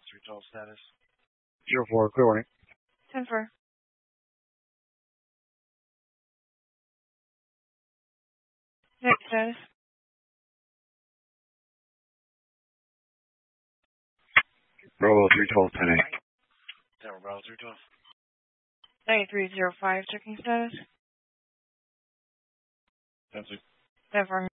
312 status. 04, clear warning. 10-4. Next status. Bravo 312, 10-8. Tower Bravo 312. 9305, checking status. 10-6. 10-4.